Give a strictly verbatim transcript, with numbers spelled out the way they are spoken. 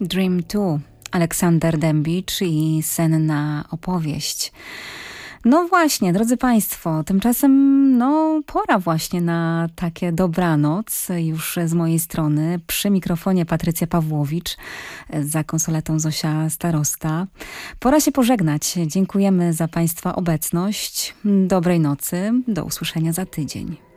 Dream dwa, Aleksander Dębicz i Senna opowieść. No właśnie, drodzy Państwo, tymczasem no pora właśnie na takie dobranoc już z mojej strony. Przy mikrofonie Patrycja Pawłowicz, za konsoletą Zosia Starosta. Pora się pożegnać. Dziękujemy za Państwa obecność. Dobrej nocy. Do usłyszenia za tydzień.